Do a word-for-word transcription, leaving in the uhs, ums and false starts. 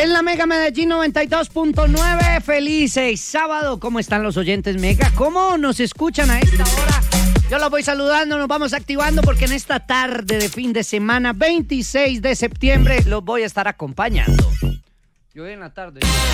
En la Mega Medellín noventa y dos punto nueve, feliz sábado. ¿Cómo están los oyentes Mega? ¿Cómo nos escuchan a esta hora? Yo los voy saludando, nos vamos activando porque en esta tarde de fin de semana, veintiséis de septiembre, los voy a estar acompañando. Yo en la tarde.